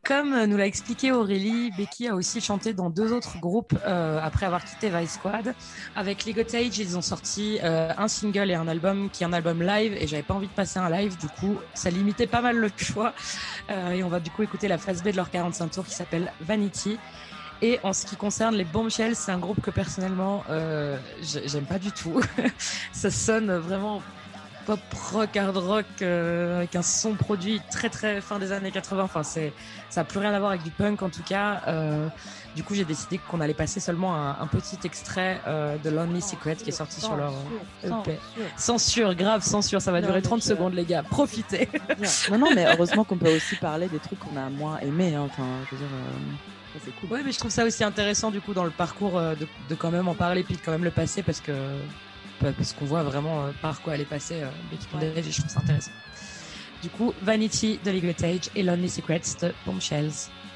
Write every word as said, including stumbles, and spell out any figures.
Comme nous l'a expliqué Aurélie, Becky a aussi chanté dans deux autres groupes euh, après avoir quitté Vice Squad. Avec Ligotage, ils ont sorti euh, un single et un album qui est un album live et j'avais pas envie de passer un live, du coup ça limitait pas mal le choix. Euh, et on va du coup écouter la phase B de leur quarante-cinq tours qui s'appelle Vanity. Et en ce qui concerne les Bombshells, c'est un groupe que personnellement euh, j'aime pas du tout. Ça sonne vraiment pop rock, hard rock, euh, avec un son produit très très fin des années quatre-vingts. Enfin, c'est, ça n'a plus rien à voir avec du punk en tout cas. Euh, du coup, j'ai décidé qu'on allait passer seulement un, un petit extrait euh, de Lonely Secret qui est sorti sur leur E P. Censure, grave censure, ça va non, durer trente je... secondes les gars, profitez. Non, non, mais heureusement qu'on peut aussi parler des trucs qu'on a moins aimés. Hein. Enfin, je veux dire... Euh... c'est cool. Oui, mais je trouve ça aussi intéressant du coup dans le parcours euh, de, de quand même en parler puis de quand même le passer parce que parce qu'on voit vraiment euh, par quoi elle est passée euh, Becky Bondage et je trouve ça intéressant. Du coup, Vanity de Ligotage et Lonely Secrets de Bombshells.